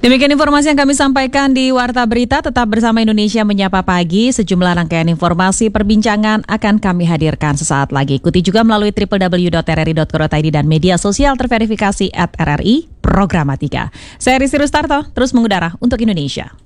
Demikian informasi yang kami sampaikan di Warta Berita. Tetap bersama Indonesia Menyapa Pagi. Sejumlah rangkaian informasi perbincangan akan kami hadirkan sesaat lagi. Ikuti juga melalui www.rri.co.id dan media sosial terverifikasi @RRI Programatika. Saya Rizky Rustarto, terus mengudara untuk Indonesia.